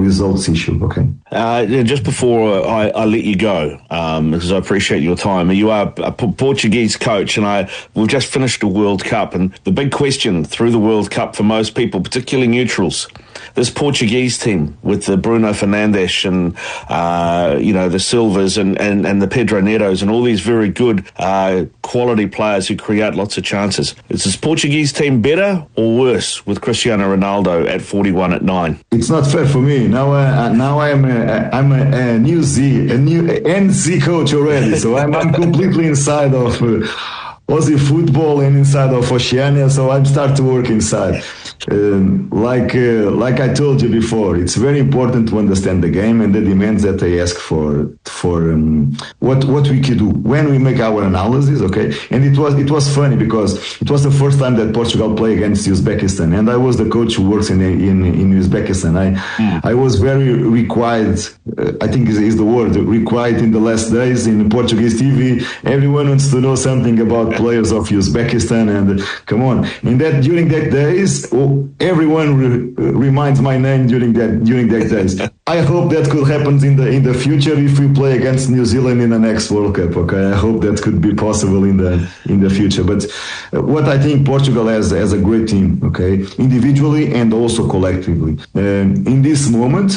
results issue. Okay. Just before I let you go, because I appreciate your time, you are a Portuguese coach, and we've just finished a World Cup, and the big question through the World Cup for most people, particularly neutrals, this Portuguese team with the Bruno Fernandes and the Silvas and the Pedro Netos and all these very good quality players who create lots of chances. Is this Portuguese team better or worse with Cristiano Ronaldo at 41 at 9? It's not fair for me. Now I'm a new NZ coach already, so I'm completely inside of Aussie football and inside of Oceania, so I'm starting to work inside. Like I told you before, it's very important to understand the game and the demands that they ask for what we can do when we make our analysis. Okay, and it was funny because it was the first time that Portugal played against Uzbekistan, and I was the coach who works in Uzbekistan. I was very required. I think is the word required in the last days in Portuguese TV. Everyone wants to know something about players of Uzbekistan, and come on, during that days. Everyone reminds my name during that days. I hope that could happen in the future if we play against New Zealand in the next World Cup. Okay, I hope that could be possible in the future. But what I think Portugal has a great team. Okay, individually and also collectively. In this moment,